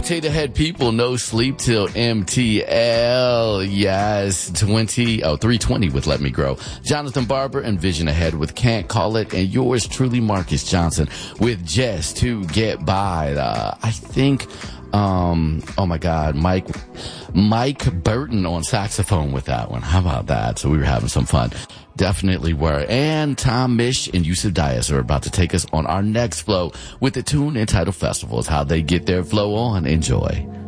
Potato Head people, no sleep till MTL. Yes, 320 with Let Me Grow. Jonathan Barber and Vision Ahead with Can't Call It. And yours truly, Marcus Johnson with Just to Get By. I think, oh my God, Mike Burton on saxophone with that one. How about that? So we were having some fun. Definitely were. And Tom Misch and Yusuf Dias are about to take us on our next flow with the tune entitled Festivals. How they get their flow on. Enjoy.